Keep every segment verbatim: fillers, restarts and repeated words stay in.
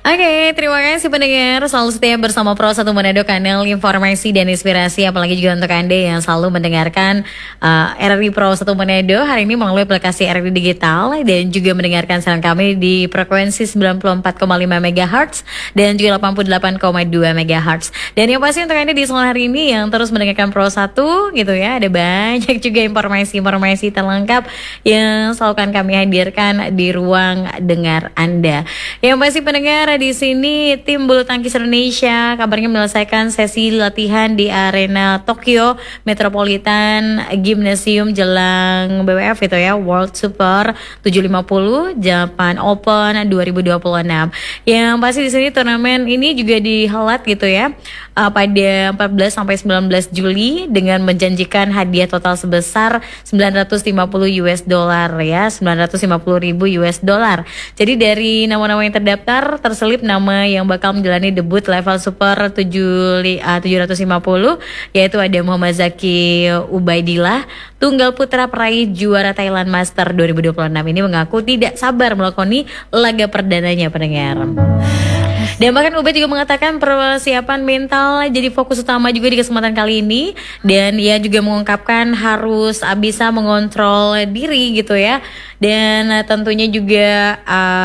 Oke, terima kasih pendengar selalu setia bersama Pro satu Manado, kanal informasi dan inspirasi, apalagi juga untuk Anda yang selalu mendengarkan uh, R R I Pro satu Manado hari ini melalui aplikasi R R I Digital dan juga mendengarkan siaran kami di frekuensi sembilan puluh empat koma lima megahertz dan juga delapan puluh delapan koma dua megahertz. Dan yang pasti untuk Anda di seluruh hari ini yang terus mendengarkan Pro satu gitu ya, ada banyak juga informasi-informasi terlengkap yang selalu akan kami hadirkan di ruang dengar Anda. Yang pasti pendengar, di sini tim bulu tangkis Indonesia kabarnya menyelesaikan sesi latihan di arena Tokyo Metropolitan Gymnasium jelang B W F itu ya, World Super tujuh lima puluh Japan Open dua ribu dua puluh enam. Yang pasti di sini turnamen ini juga dihelat gitu ya uh, pada empat belas sampai sembilan belas Juli dengan menjanjikan hadiah total sebesar sembilan ratus lima puluh US dollar ya, sembilan ratus lima puluh ribu US dollar. Jadi dari nama-nama yang terdaftar terselip nama yang bakal menjalani debut level Super tujuh ratus lima puluh, yaitu ada Muhammad Zaki Ubaidillah, tunggal putra peraih juara Thailand Master dua ribu dua puluh enam ini mengaku tidak sabar melakoni laga perdananya pendengar. Dan bahkan Ubed juga mengatakan persiapan mental jadi fokus utama juga di kesempatan kali ini. Dan ia juga mengungkapkan harus bisa mengontrol diri gitu ya. Dan tentunya juga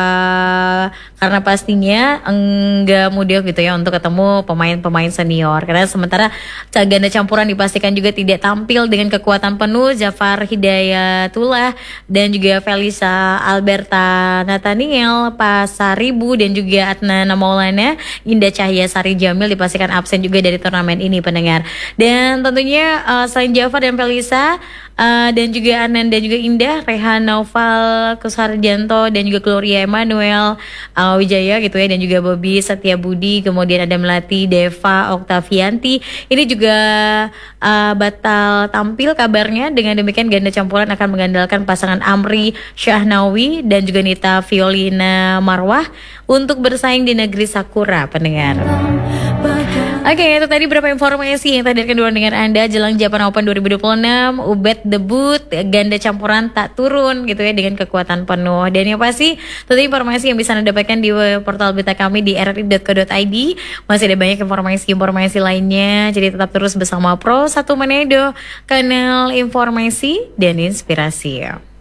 uh, karena pastinya enggak mudah gitu ya untuk ketemu pemain-pemain senior. Karena sementara ganda campuran dipastikan juga tidak tampil dengan kekuatan penuh. Jafar Hidayatullah dan juga Felisa Alberta Nathaniel Pasaribu dan juga Adnan Maulana Indah Cahya Sari Jamil dipastikan absen juga dari turnamen ini pendengar. Dan tentunya uh, selain Jafar dan Felisa uh, dan juga Anan dan juga Indah, Rehan Naufal Kusarjanto dan juga Gloria Emmanuel uh, Wijaya gitu ya, dan juga Bobby Setiabudi, kemudian ada Melati Deva Oktavianti ini juga uh, batal tampil kabarnya. Dengan demikian ganda campuran akan mengandalkan pasangan Amri Syahnawi dan juga Nita Violina Marwah untuk bersaing di negeri Sakura pendengar. Oke, okay, itu tadi beberapa informasi yang tadi akan dihadirkan dengan Anda jelang Japan Open dua ribu dua puluh enam. Ubed debut ganda campuran tak turun gitu ya dengan kekuatan penuh. Dan yang pasti tentu informasi yang bisa Anda dapatkan di portal berita kami di r r i dot co dot i d. Masih ada banyak informasi-informasi lainnya. Jadi tetap terus bersama Pro satu Manado, kanal informasi dan inspirasi.